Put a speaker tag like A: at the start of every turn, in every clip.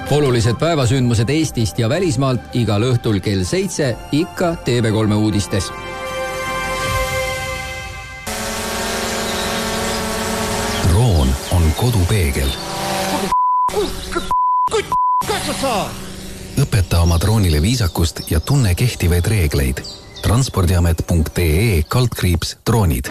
A: Olulised päevasündmused Eestist ja välismaalt igal õhtul kell 7 ikka TV3 uudistes.
B: Roon on kodupeegel. Õpeta oma droonile viisakust ja tunne kehtivaid reegleid. Transpordiamet.ee/droonid.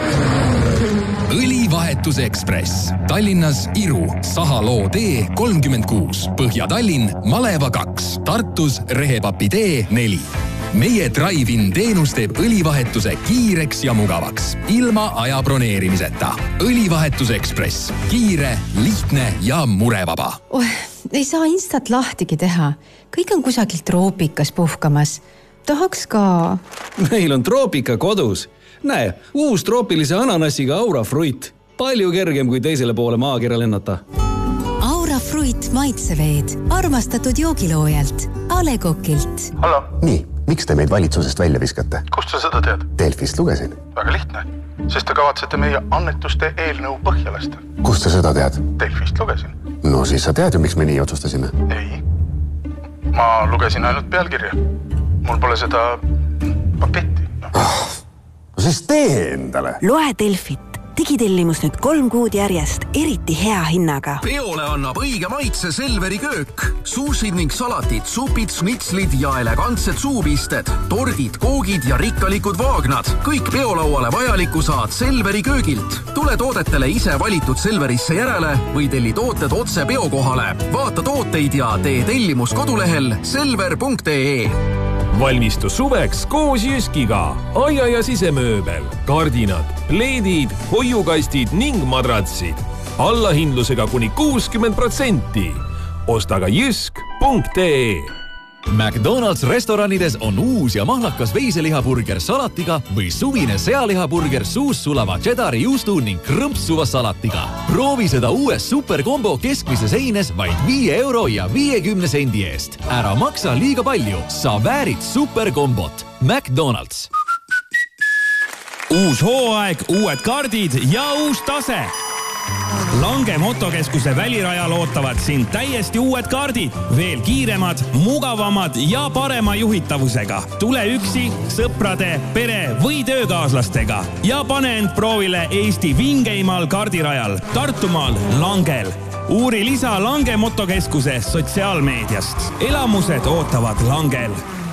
B: Õlivahetus Ekspress. Tallinnas Iru, Sahaloo tee 36, Põhja-Tallinn, Maleva 2, Tartus Rehepapi tee 4. Meie drive-in teenus teeb õlivahetuse kiireks ja mugavaks, ilma aja broneerimiseta. Õlivahetus Ekspress. Kiire, lihtne ja murevaba.
C: Ei saa instat lahtigi teha. Kõik on kusagilt troopikas puhkamas. Tahaks ka.
D: Meil on troopika kodus. Näe, uus troopilise ananassiga Aura Fruit. Palju kergem kui teisele poole maakera lennata.
E: Aura Fruit maitseveed. Armastatud joogiloojalt. A. Le Coqilt.
F: Hallo.
G: Nii, miks te meid valitsusest välja viskate?
F: Kust sa seda tead?
G: Delfist lugesin.
F: Väga lihtne. Sest te kavatsete meie annetuste eelnõu põhja lasta.
G: Kust sa seda tead?
F: Delfist lugesin.
G: No siis sa tead ju, miks me nii otsustasime.
F: Ei. Ma lugesin ainult pealkirja. Mul pole seda paketti.
G: No siis tee endale.
H: Loe Delfit. Digitellimus nüüd 3 kuud järjest, eriti hea hinnaga.
I: Peole annab õige maitse Selveri köök. Suusid ning salatid, supid, snitslid ja elegantsed suupisted, tordid, koogid ja rikkalikud vaagnad. Kõik peolauale vajaliku saad Selveri köögilt. Tule toodetele ise valitud Selverisse järele või telli tooted otse peokohale. Vaata tooteid ja tee tellimus kodulehel selver.ee.
J: Valmistu suveks koos Jyskiga. Aia ja sisemööbel, kardinad, pleedid, hoiukastid ning madratsid. Allahindlusega kuni 60%. Osta ka jysk.ee.
K: McDonald's restoranides on uus ja mahlakas veiselihaburger salatiga või suvine sealihaburger suus sulava cheddari juustu ning krõmpsuva salatiga. Proovi seda uues superkombo keskmises heines vaid €5.50 eest. Ära maksa liiga palju, sa väärid superkombot. McDonald's.
L: Uus hooaeg, uued kaardid ja uus tase. Lange motokeskuse välirajal ootavad sind täiesti uued kaardid, veel kiiremad, mugavamad ja parema juhitavusega. Tule üksi, sõprade, pere või töökaaslastega ja pane end proovile Eesti vingeimal kaardirajal, Tartumaal Langel. Uuri lisa Lange motokeskuse sotsiaalmeediast. Elamused ootavad Langel.